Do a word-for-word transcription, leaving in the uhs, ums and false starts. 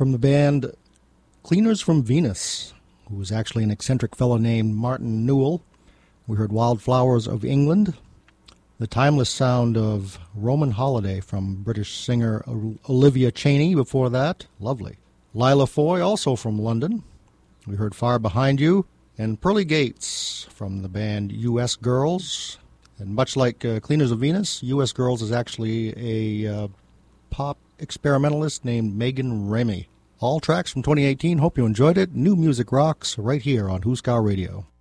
from the band Cleaners from Venus, who was actually an eccentric fellow named Martin Newell. We heard Wildflowers of England, the timeless sound of Roman Holiday from British singer Olivia Chaney before that. Lovely. Lila Foy, also from London. We heard Far Behind You, and Pearly Gates from the band U S Girls. And much like uh, Cleaners of Venus, U S Girls is actually a uh, pop experimentalist named Megan Remy. All tracks from twenty eighteen. Hope you enjoyed it. New music rocks right here on Huskar Radio.